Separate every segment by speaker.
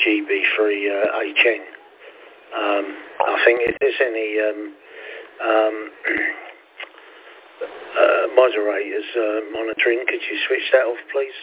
Speaker 1: GB3HN. I think if there's any moderators monitoring, could you switch that off, please?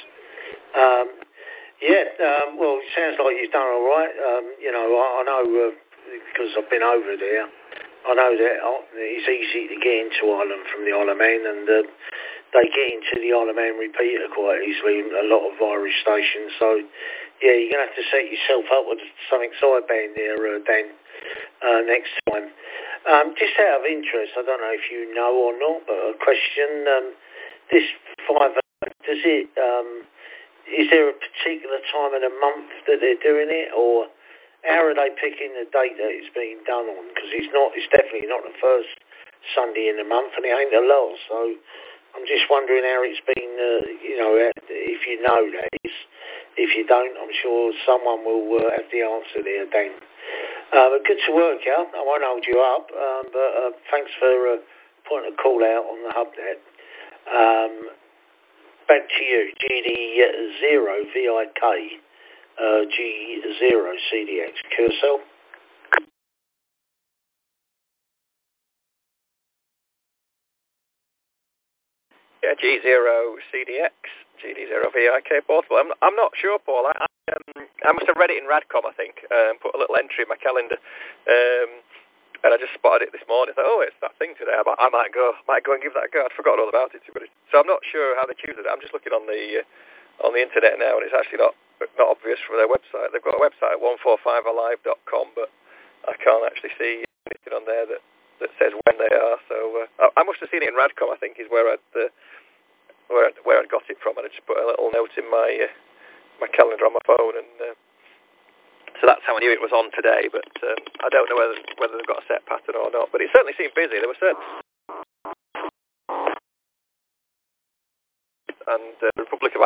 Speaker 1: Well, it sounds like you've done all right. I know because I've been over there. I know that it's easy to get into Ireland from the Isle of Man, and they get into the Isle of Man repeater quite easily, a lot of Irish stations. So, yeah, you're going to have to set yourself up with something sideband there, Dan, next time. Just out of interest, I don't know if you know or not, but a question, this 5, does it, is there a particular time of the month that they're doing it, or how are they picking the date that it's being done on? Because it's definitely not the first Sunday in the month, and it ain't the last. So I'm just wondering how it's been, if you know that is. If you don't, I'm sure someone will have the answer there, Dan. But good to work out. I won't hold you up, but thanks for putting a call out on the HubNet. Back to you, GD0 VIK, G0 CDX, QSL.
Speaker 2: Yeah, G0 CDX, GD0 VIK, both of them. I'm not sure, Paul. I must have read it in Radcom, I think, put a little entry in my calendar, and I just spotted it this morning. I thought, oh, it's that thing today. I might go and give that a go. I'd forgotten all about it, so I'm not sure how they choose it. I'm just looking on the internet now, and it's actually not obvious from their website. They've got a website at 145alive.com, but I can't actually see anything on there that says when they are. So I must have seen it in Radcom, I think, is where I'd got it from, and I just put a little note in my calendar on my phone, and so that's how I knew it was on today. But I don't know whether they've got a set pattern or not. But it certainly seemed busy. There were certain, and the Republic of